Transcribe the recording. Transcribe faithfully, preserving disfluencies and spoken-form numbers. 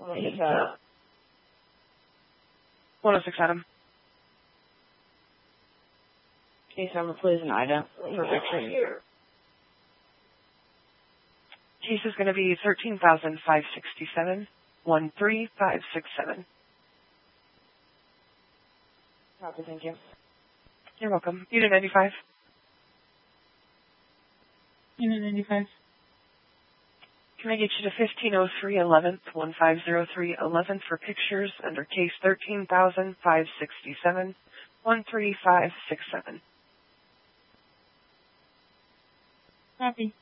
What is that? one oh six Adam. Case number, please, and Ida. Perfect. Case is going to be thirteen thousand five hundred sixty-seven, one three five six seven. Copy, thank you. You're welcome. Unit ninety-five. Unit ninety-five. Can I get you to fifteen oh three eleventh, one five zero three eleventh for pictures under case thirteen thousand five hundred sixty-seven, one three five six seven? Copy.